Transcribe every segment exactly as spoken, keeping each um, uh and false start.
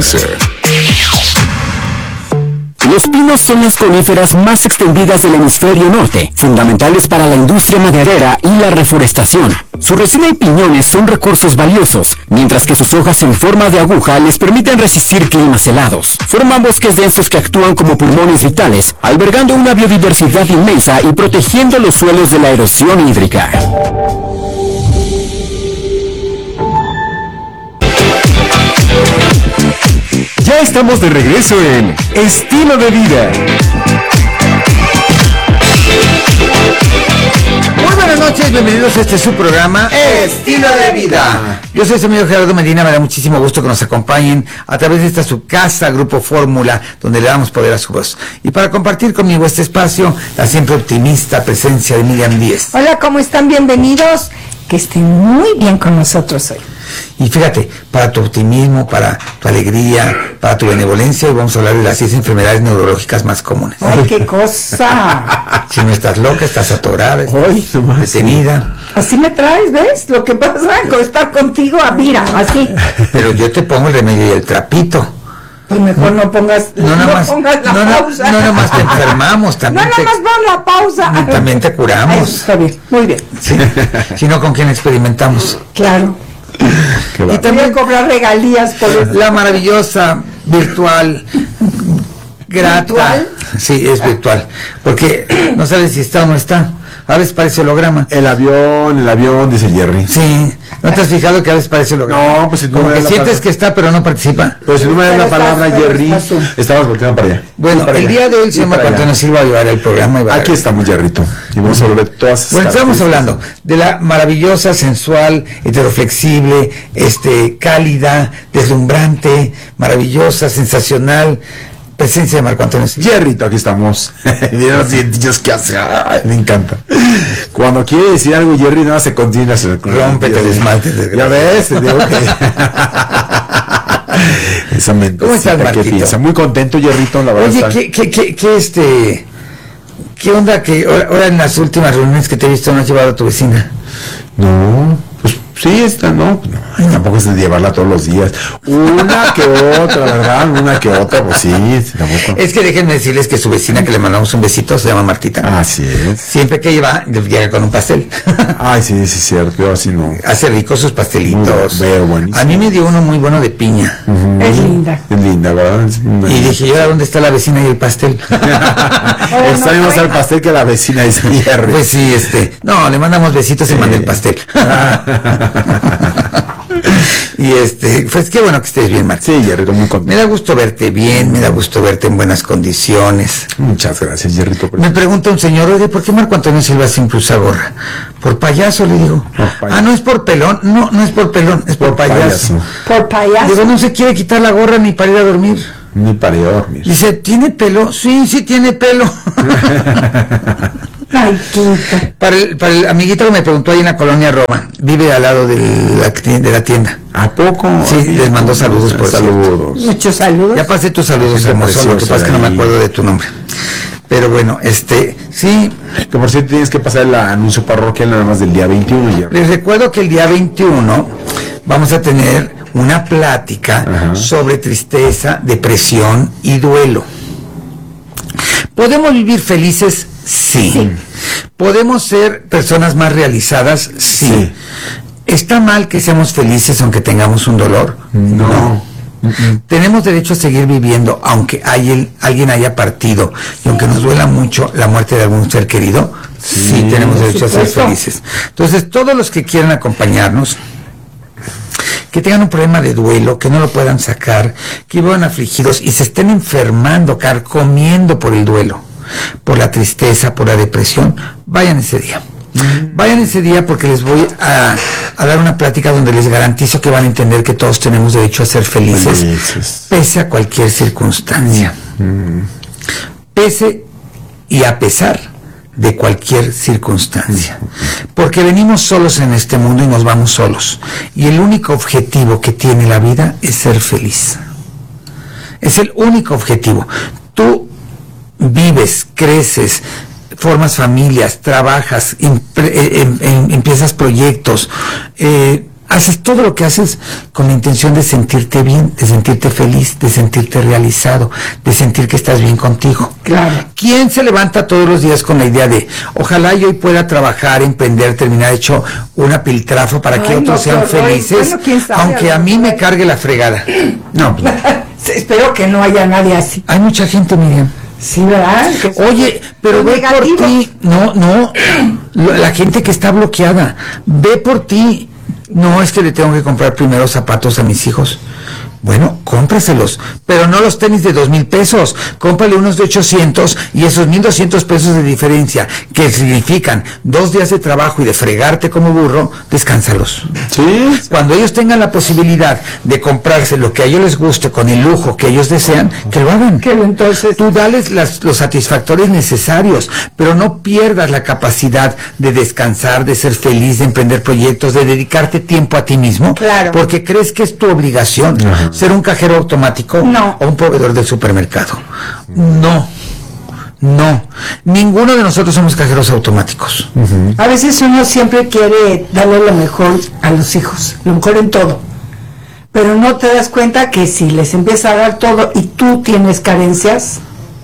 Producer. Los pinos son las coníferas más extendidas del hemisferio norte, fundamentales para la industria maderera y la reforestación. Su resina y piñones son recursos valiosos, mientras que sus hojas en forma de aguja les permiten resistir climas helados. Forman bosques densos que actúan como pulmones vitales, albergando una biodiversidad inmensa y protegiendo los suelos de la erosión hídrica. Ya estamos de regreso en Estilo de Vida. Muy buenas noches, bienvenidos a este su programa Estilo de Vida. Yo soy su amigo Gerardo Medina, me da muchísimo gusto que nos acompañen a través de esta su casa, Grupo Fórmula, donde le damos poder a su voz. Y para compartir conmigo este espacio, la siempre optimista presencia de Miriam Díez. Hola, ¿cómo están? Bienvenidos. Que estén muy bien con nosotros hoy. Y fíjate, para tu optimismo, para tu alegría, para tu benevolencia, hoy vamos a hablar de las seis enfermedades neurológicas más comunes. ¡Ay, qué cosa! Si no estás loca, estás atorada, Ay, no detenida. Así me traes, ¿ves? Lo que pasa con estar contigo, ah, mira, así. Pero yo te pongo el remedio y el trapito. Pues mejor no pongas, No, no, nada más, pongas la no, pausa. no, nada más te enfermamos, No, también nada te, más pon la pausa. también te Ay, curamos. está bien, muy bien. Sí. Si no, ¿con quién experimentamos? Claro. Qué Y va. Voy a también cobrar regalías por eso. la maravillosa virtual grata. ¿Virtual? Sí, es virtual. Porque no sabes si está o no está. A veces parece holograma. El avión, el avión, dice Jerry. Sí. ¿No te has fijado que a veces parece holograma? No, pues si tú Como me que das la sientes palabra. que está, pero no participa. Pero si no me das Pero la estás- palabra, pero Jerry, estás tú. estamos volteando para allá. Bueno, Para el allá. día de hoy el Sí, señor para Marco allá. Antonio Silva va a llevar el programa. Y va a Aquí estamos, Jerrito. Y vamos a volver todas esas Bueno, estamos características. hablando de la maravillosa, sensual, heteroflexible, este, cálida, deslumbrante, maravillosa, sensacional presencia de Marco Antonio Silva. Jerrito, aquí estamos. Mira los dientillos que hace. Ay, me encanta. Cuando quiere decir algo, Jerry nada se continúa. Se Rómpete el esmalte, Ya desgraciado. ves, te digo que. Esa mentecita ¿Cómo estás, que Marquito? piensa. Muy contento, Jerrito, la verdad. Oye, está- ¿qué, qué, qué, qué, este, qué onda que ahora, ahora en las últimas reuniones que te he visto no has llevado a tu vecina? No, pues sí, esta, ¿no? No, ay, tampoco es de llevarla todos los días. Una que otra, ¿verdad? Una que otra, pues sí, tampoco. Es que déjenme decirles que su vecina, que le mandamos un besito, se llama Martita. Así es. Siempre que lleva, llega con un pastel. Ay, sí, sí, es cierto, yo así no. Hace ricos sus pastelitos. Muy bueno, buenísimo. A mí me dio uno muy bueno de piña. Es linda. Es linda, ¿verdad? Es una- Y dije, ¿y ahora dónde está la vecina y el pastel? Extrañamos al pastel que la vecina de Jerry. Pues sí, este, no, le mandamos besitos y manda el pastel. Y este, pues qué bueno que estés bien, Martín. Sí, Jerrito, muy Me contento. da gusto verte bien, me da gusto verte en buenas condiciones. Muchas gracias, Jerrito. por- Me pregunta un señor, oye, ¿por qué Marco Antonio Silva siempre usa gorra? ¿Por payaso? Le digo. Por payaso. Ah, no es por pelón, no, no es por pelón, es por, Por payaso. payaso. Por payaso. Digo, no se quiere quitar la gorra ni para ir a dormir. Ni para ir a dormir. Dice, ¿tiene pelo? Sí, sí tiene pelo. Ay, quita. Para el, para el amiguito que me preguntó ahí en la colonia Roma, vive al lado de la, ti- de la tienda. ¿A poco? Sí, les mandó saludos, por Saludos. Muchos saludos. Ya pasé tus saludos, Gente hermoso, lo que preciosa pasa es que no me ahí. acuerdo de tu nombre. Pero bueno, este, sí, Que por cierto tienes que pasar el anuncio parroquial nada más del día veintiuno, Jerry. les recuerdo que el día veintiuno vamos a tener una plática Ajá. sobre tristeza, depresión y duelo. ¿Podemos vivir felices? Sí. Sí. ¿Podemos ser personas más realizadas? Sí. Sí. ¿Está mal que seamos felices aunque tengamos un dolor? No. Tenemos derecho a seguir viviendo aunque hay el- alguien haya partido y aunque nos duela mucho la muerte de algún ser querido. Sí, Sí, tenemos por derecho a ser supuesto. felices. Entonces, todos los que quieran acompañarnos, que tengan un problema de duelo, que no lo puedan sacar, que vivan afligidos y se estén enfermando, carcomiendo por el duelo, por la tristeza, por la depresión, vayan ese día. Vayan ese día porque les voy a, a dar una plática donde les garantizo que van a entender que todos tenemos derecho a ser felices, Felices. pese a cualquier circunstancia. Pese y a pesar de cualquier circunstancia. Porque venimos solos en este mundo y nos vamos solos. Y el único objetivo que tiene la vida es ser feliz. Es el único objetivo. Tú vives, creces, formas familias, trabajas, impre- eh, em- em- empiezas proyectos, eh, haces todo lo que haces con la intención de sentirte bien, de sentirte feliz, de sentirte realizado, de sentir que estás bien contigo. Claro. ¿Quién se levanta todos los días con la idea de ojalá yo hoy pueda trabajar, emprender, terminar hecho una piltrafa para que Ay, otros no, sean qué horror. felices, Bueno, quién sabe, aunque a a lo mí mejor me hay- cargue la fregada? No, pues, Espero que no haya nadie así. hay mucha gente, Miriam. Sí, ¿verdad? Que son- Oye, pero son ve negativos. por ti. No, no. Lo- La gente que está bloqueada, ve por ti. No es que le tengo que comprar primero zapatos a mis hijos. Bueno, cómpraselos, pero no los tenis de dos mil pesos. Cómprale unos de ochocientos y esos mil doscientos pesos de diferencia, que significan dos días de trabajo y de fregarte como burro, descánsalos. Sí. Cuando ellos tengan la posibilidad de comprarse lo que a ellos les guste con el lujo que ellos desean, que lo hagan. Que entonces Tú dales las, los satisfactores necesarios, pero no pierdas la capacidad de descansar, de ser feliz, de emprender proyectos, de dedicarte tiempo a ti mismo, Claro. porque crees que es tu obligación ser un cajero automático No. o un proveedor del supermercado. No, no. Ninguno de nosotros somos cajeros automáticos. a veces uno siempre quiere darle lo mejor a los hijos, lo mejor en todo. Pero no te das cuenta que si les empieza a dar todo y tú tienes carencias,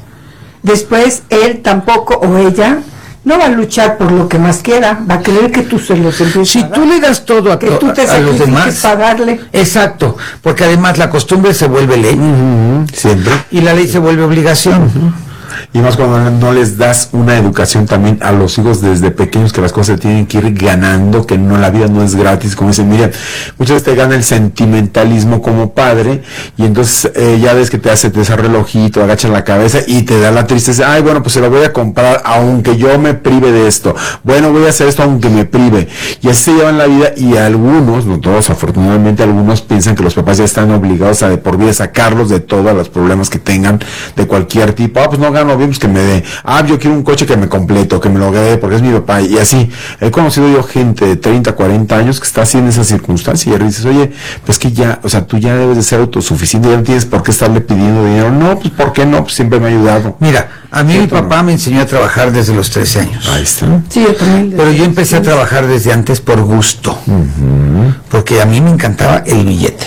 después él tampoco o ella no va a luchar por lo que más quiera, va a querer que tú se los empieces Si a dar. tú le das todo a, que to- tú te a los sacrifiques demás, para darle. exacto, porque además la costumbre se vuelve ley Siempre. y la ley se vuelve obligación. Y más cuando no les das una educación también a los hijos desde pequeños, que las cosas se tienen que ir ganando, que no, la vida no es gratis, como dicen, mira, muchas veces te gana el sentimentalismo como padre, y entonces eh, ya ves que te hace ese relojito, agachan la cabeza y te da la tristeza, ay, bueno, pues se lo voy a comprar aunque yo me prive de esto, bueno, voy a hacer esto aunque me prive, y así se llevan la vida, y algunos, no todos, afortunadamente algunos piensan que los papás ya están obligados a de por vida sacarlos de todos los problemas que tengan, de cualquier tipo, ah, pues no gano bien, pues que me dé, ah, yo quiero un coche que me completo, que me lo dé, porque es mi papá, y así, he conocido yo gente de treinta, cuarenta años que está así en esa circunstancia, y dices, oye, pues que ya, o sea, tú ya debes de ser autosuficiente, ya no tienes por qué estarle pidiendo dinero, no, pues ¿por qué no? Pues siempre me ha ayudado. Mira, a mí mi Cierto, papá me enseñó a trabajar desde los trece años. Ahí está. Sí, yo también. Pero yo empecé a trabajar desde antes por gusto, porque a mí me encantaba el billete.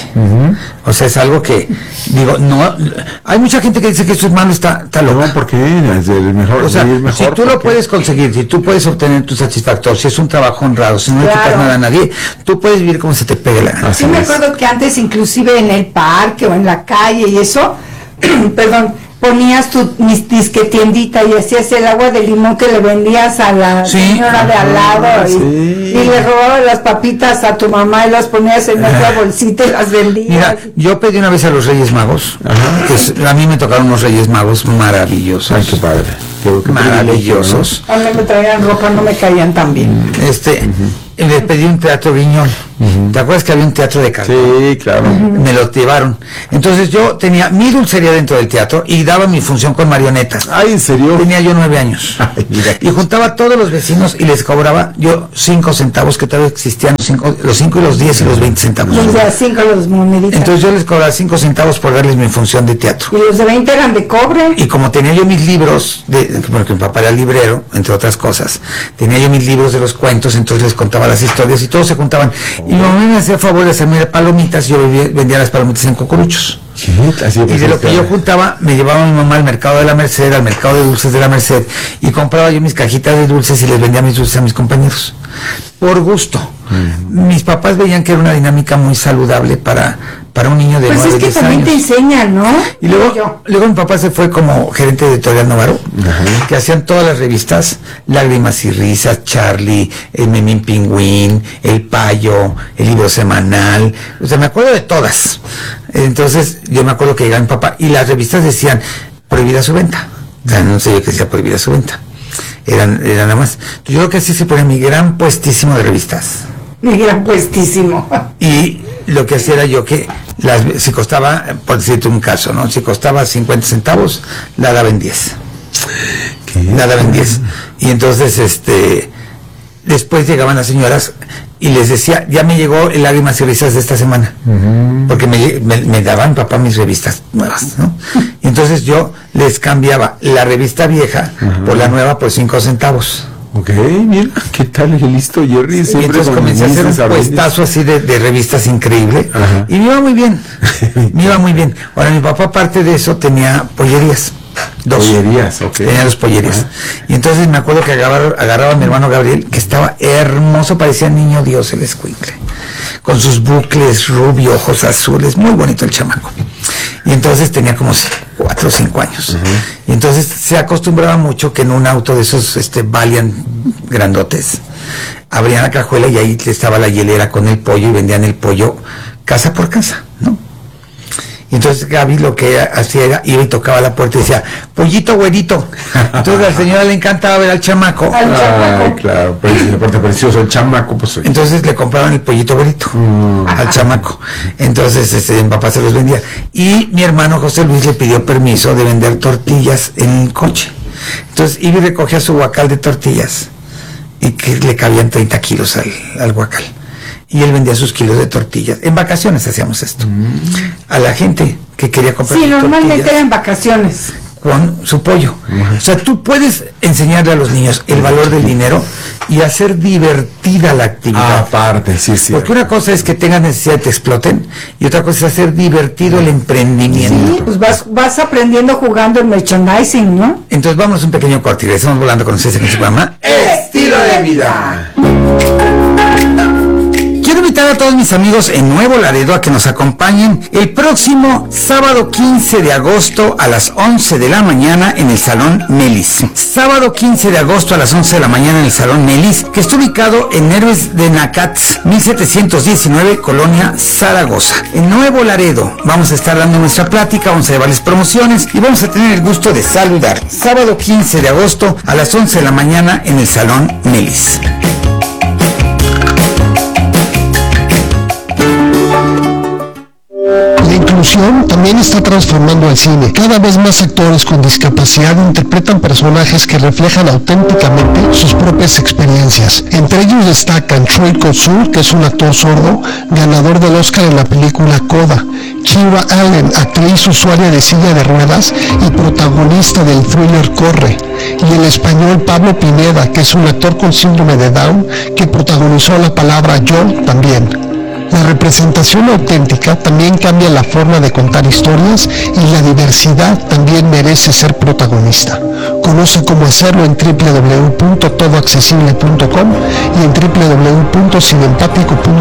O sea, es algo que, digo, no, hay mucha gente que dice que eso es malo, está, está loco. No, porque es el mejor, O sea, vivir mejor, si tú lo porque- puedes conseguir, si tú puedes obtener tu satisfactor, si es un trabajo honrado, si no le quitas Claro. nada a nadie, tú puedes vivir como se te pegue la gana. Así Sí me es. acuerdo que antes inclusive en el parque o en la calle y eso, perdón, ponías tu mis- disque tiendita y hacías el agua de limón que le vendías a la Sí. señora de al lado y, Sí. y le robabas las papitas a tu mamá y las ponías en otra bolsita y las vendías. Mira, yo pedí una vez a los Reyes Magos, que es- a mí me tocaron unos Reyes Magos maravillosos. Ay, qué padre. Qué- qué maravillosos. A mí me traían ropa, no me caían tan bien. Este, y les pedí un teatro Guiñón. ¿Te acuerdas que había un teatro de cartón? Sí, claro. Me lo llevaron. Entonces yo tenía mi dulcería dentro del teatro y daba mi función con marionetas. Ay, ¿en serio? Tenía yo nueve años. Ay, mira. Y juntaba a todos los vecinos y les cobraba yo cinco centavos, que todavía existían los cinco, los cinco y los diez y los veinte centavos. Los de a cinco, los moneditas. Entonces yo les cobraba cinco centavos por darles mi función de teatro. y los de veinte eran de cobre. Y como tenía yo mis libros, de, porque mi papá era librero, entre otras cosas, tenía yo mis libros de los cuentos, entonces les contaba las historias y todos se juntaban. Y mi mamá me hacía favor de hacerme palomitas, yo vendía, vendía las palomitas en Cucuruchos. ¿Qué? Así Y de lo que yo juntaba, me llevaba mi mamá al mercado de la Merced, al mercado de dulces de la Merced, y compraba yo mis cajitas de dulces y les vendía mis dulces a mis compañeros. Por gusto. Mis papás veían que era una dinámica muy saludable para, para un niño de Pues nueve, es que diez también años. te enseñan, ¿no? Y luego, Yo. luego mi papá se fue como gerente de Editorial Novaro, que hacían todas las revistas, Lágrimas y Risas, Charlie, el Memín Pingüín, El Payo, el libro semanal, o sea, me acuerdo de todas. Entonces, yo me acuerdo que llegaba mi papá y las revistas decían prohibida su venta. O sea, no sé yo qué decía prohibida su venta. Eran, eran nada más. Yo creo que así se ponía mi gran puestísimo de revistas. Mi gran puestísimo. Y lo que hacía era yo que las, si costaba, por decirte un caso, ¿no? Si costaba cincuenta centavos, la daba en diez. La daba en diez. Y entonces, este, después llegaban las señoras y les decía, ya me llegó el Lágrimas y Risas de esta semana. Porque me, me, me daban papá mis revistas nuevas, ¿no? Y entonces yo les cambiaba la revista vieja por la nueva por cinco centavos. Ok, mira, ¿qué tal el listo Jerry? Y Siempre entonces con comencé a hacer un misas órdenes. puestazo así de, de revistas increíble. Ajá. Y me iba muy bien, me iba muy bien. Ahora, mi papá, aparte de eso, tenía pollerías. Dos. Pollerías, ok. Tenía dos pollerías. Ajá. Y entonces me acuerdo que agarraba, agarraba a mi hermano Gabriel, que estaba hermoso, parecía niño Dios el escuincle, con sus bucles rubio, ojos azules, muy bonito el chamaco. Y entonces tenía como cuatro o cinco años. Uh-huh. Y entonces se acostumbraba mucho que en un auto de esos este, Valiant grandotes, abrían la cajuela y ahí estaba la hielera con el pollo y vendían el pollo casa por casa, ¿no? Y entonces Gaby lo que hacía era, iba y tocaba la puerta y decía, pollito güerito. Entonces a la señora le encantaba ver al chamaco. Al chamaco. Ay, claro, pues, aparte precioso, el chamaco, pues. Entonces le compraban el pollito güerito mm. al chamaco. Entonces este, mi papá se los vendía. Y mi hermano José Luis le pidió permiso de vender tortillas en el coche. Entonces iba y recogía su guacal de tortillas y que le cabían treinta kilos al, al guacal. Y él vendía sus kilos de tortillas. En vacaciones hacíamos esto. Mm. A la gente que quería comprar sí, normalmente era en vacaciones. Con su pollo. Uh-huh. O sea, tú puedes enseñarle a los niños el valor del dinero y hacer divertida la actividad. Aparte, sí, sí. Porque una cosa es que tengas necesidad de que te exploten y otra cosa es hacer divertido el emprendimiento. Sí, pues vas, vas aprendiendo jugando el merchandising, ¿no? Entonces vamos a un pequeño corte y regresamos volando con ustedes en su programa Estilo de Vida. Quiero invitar a todos mis amigos en Nuevo Laredo a que nos acompañen el próximo sábado quince de agosto a las once de la mañana en el Salón Melis. Sábado quince de agosto a las once de la mañana en el Salón Melis, que está ubicado en Héroes de Nacats, mil setecientos diecinueve, Colonia Zaragoza. En Nuevo Laredo vamos a estar dando nuestra plática, vamos a llevarles promociones y vamos a tener el gusto de saludar. Sábado quince de agosto a las once de la mañana en el Salón Melis. La inclusión también está transformando el cine. Cada vez más actores con discapacidad interpretan personajes que reflejan auténticamente sus propias experiencias. Entre ellos destacan Troy Kotsur, que es un actor sordo, ganador del Oscar en la película Coda; Kira Allen, actriz usuaria de silla de ruedas y protagonista del thriller Corre; y el español Pablo Pineda, que es un actor con síndrome de Down, que protagonizó La palabra Yo también. La representación auténtica también cambia la forma de contar historias y la diversidad también merece ser protagonista. Conoce cómo hacerlo en doble u doble u doble u punto todo accesible punto com y en doble u doble u doble u punto cinempático punto com.